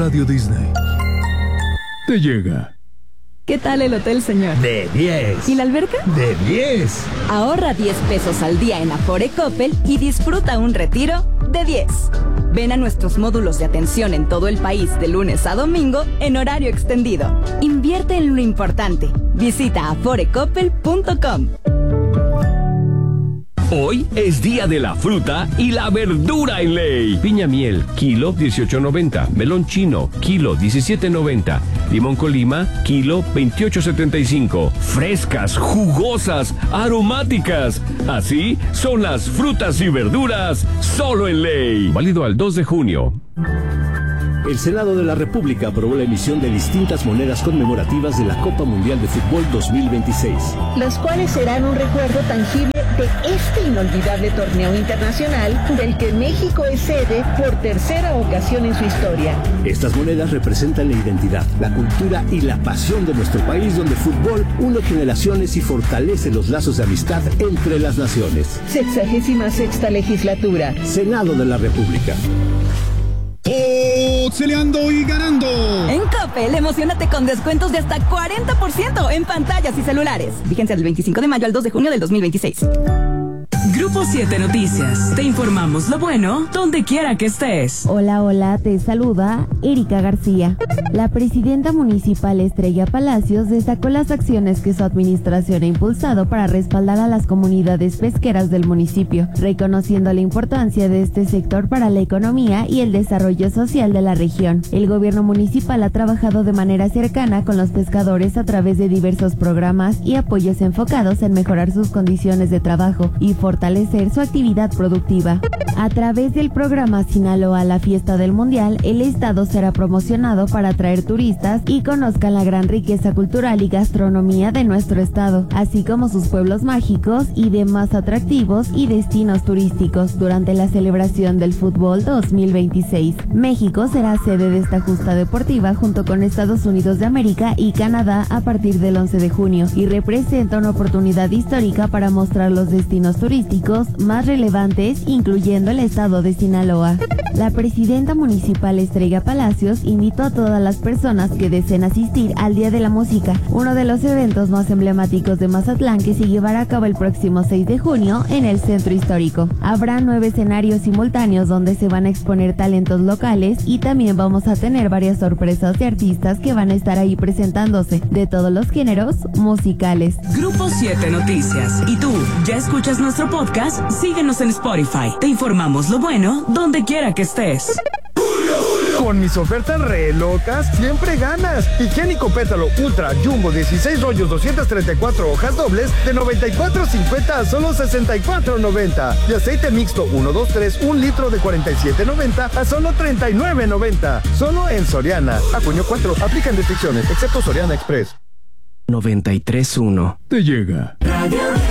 Radio Disney. Te llega. ¿Qué tal el hotel, señor? De 10. ¿Y la alberca? De 10. Ahorra 10 pesos al día en Afore Coppel y disfruta un retiro de 10. Ven a nuestros módulos de atención en todo el país de lunes a domingo en horario extendido. Invierte en lo importante. Visita aforecoppel.com. Hoy es día de la fruta y la verdura en Ley. Piña miel, kilo 18.90. Melón chino, kilo 17.90. Limón Colima, kilo 28.75. Frescas, jugosas, aromáticas. Así son las frutas y verduras solo en Ley. Válido al 2 de junio. El Senado de la República aprobó la emisión de distintas monedas conmemorativas de la Copa Mundial de Fútbol 2026. Las cuales serán un recuerdo tangible de este inolvidable torneo internacional del que México es sede por tercera ocasión en su historia. Estas monedas representan la identidad, la cultura y la pasión de nuestro país, donde el fútbol une generaciones y fortalece los lazos de amistad entre las naciones. 66ª legislatura. Senado de la República. ¡Peleando y ganando! En Coppel, emocionate con descuentos de hasta 40% en pantallas y celulares. Vigencia del 25 de mayo al 2 de junio del 2026. Grupo 7 Noticias. Te informamos lo bueno donde quiera que estés. Hola, te saluda Erika García. La presidenta municipal Estrella Palacios destacó las acciones que su administración ha impulsado para respaldar a las comunidades pesqueras del municipio, reconociendo la importancia de este sector para la economía y el desarrollo social de la región. El gobierno municipal ha trabajado de manera cercana con los pescadores a través de diversos programas y apoyos enfocados en mejorar sus condiciones de trabajo y fortalecer su actividad productiva. A través del programa Sinaloa la Fiesta del Mundial, el estado será promocionado para atraer turistas y conozcan la gran riqueza cultural y gastronomía de nuestro estado, así como sus pueblos mágicos y demás atractivos y destinos turísticos durante la celebración del Fútbol 2026. México será sede de esta justa deportiva junto con Estados Unidos de América y Canadá a partir del 11 de junio y representa una oportunidad histórica para mostrar los destinos turísticos más relevantes, incluyendo el estado de Sinaloa. La presidenta municipal Estrella Palacios invitó a todas las personas que deseen asistir al Día de la Música, uno de los eventos más emblemáticos de Mazatlán, que se llevará a cabo el próximo 6 de junio en el Centro Histórico. Habrá 9 escenarios simultáneos donde se van a exponer talentos locales y también vamos a tener varias sorpresas de artistas que van a estar ahí presentándose de todos los géneros musicales. Grupo 7 Noticias. ¿Y tú ya escuchas nuestro podcast? Síguenos en Spotify. Te informamos lo bueno donde quiera que estés. Con mis ofertas re locas, siempre ganas. Higiénico Pétalo Ultra Jumbo 16 rollos 234 hojas dobles de $94.50 a solo $64.90. Y aceite mixto 1, 2, 3, 1 litro de $47.90 a solo $39.90. Solo en Soriana. A junio 4, aplican restricciones, excepto Soriana Express. 93.1. Te llega.